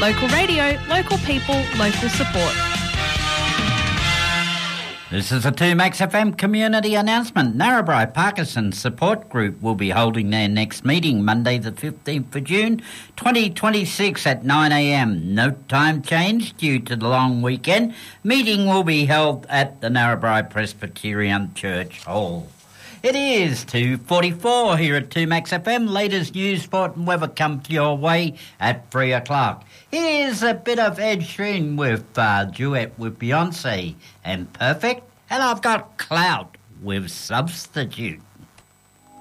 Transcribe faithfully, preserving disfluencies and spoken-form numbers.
Local radio, local people, local support. This is a two Max F M community announcement. Narrabri Parkinson Support Group will be holding their next meeting Monday the fifteenth of June twenty twenty-six at nine a m. No time change due to the long weekend. Meeting will be held at the Narrabri Presbyterian Church Hall. It is two forty-four here at two Max F M. Latest news, sport and weather come to your way at three o'clock. Here's a bit of Ed Sheeran with uh, duet with Beyonce and Perfect. And I've got Clout with Substitute.